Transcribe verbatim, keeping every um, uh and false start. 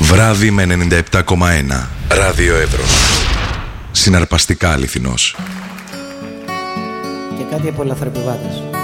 Βράδυ με ενενήντα επτά κόμμα ένα. Ράδιο Εύρος. Συναρπαστικά αληθινός. Και κάτι από λαθρεπιβάτες.